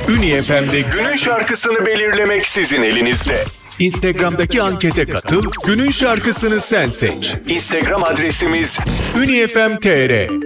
Ünlü FM'de günün şarkısını belirlemek sizin elinizde. Instagram'daki ankete katıl, günün şarkısını sen seç. Instagram adresimiz ünifm.tr.